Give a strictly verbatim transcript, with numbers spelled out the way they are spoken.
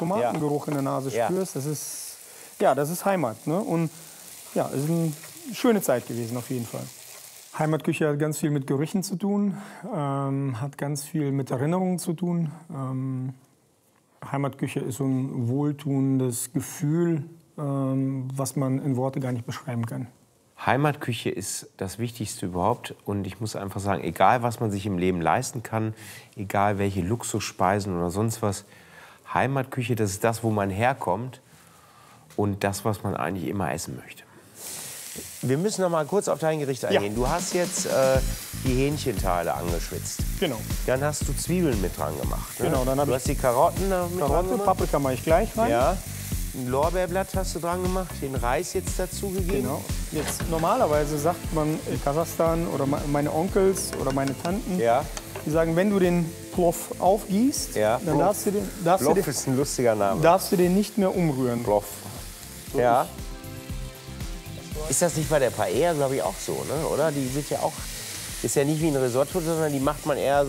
Tomatengeruch in der Nase Ja. spürst, das ist, ja, das ist Heimat. Ne? Und ja, es ist eine schöne Zeit gewesen auf jeden Fall. Heimatküche hat ganz viel mit Gerüchen zu tun, ähm, hat ganz viel mit Erinnerungen zu tun. Ähm, Heimatküche ist so ein wohltuendes Gefühl, ähm, was man in Worte gar nicht beschreiben kann. Heimatküche ist das Wichtigste überhaupt. Und ich muss einfach sagen, egal was man sich im Leben leisten kann, egal welche Luxusspeisen oder sonst was, Heimatküche, das ist das, wo man herkommt und das, was man eigentlich immer essen möchte. Wir müssen noch mal kurz auf dein Gericht eingehen. Ja. Du hast jetzt äh, die Hähnchenteile angeschwitzt. Genau. Dann hast du Zwiebeln mit dran gemacht. Ne? Genau, dann du hast die Karotten da mit dran Karotte, gemacht. Paprika mache ich gleich rein. Ja. Ein Lorbeerblatt hast du dran gemacht, den Reis jetzt dazu gegeben. Genau. Jetzt normalerweise sagt man in Kasachstan oder meine Onkels oder meine Tanten, Ja. die sagen, wenn du den Ploff aufgießt, Ja. dann darfst du den, darfst du Ploff den, ist ein lustiger Name. darfst du den nicht mehr umrühren. Ploff. Ja. Ist das nicht bei der Paella, glaube ich, auch so, ne? Oder? Die sind ja auch, ist ja nicht wie ein Risotto, sondern die macht man eher so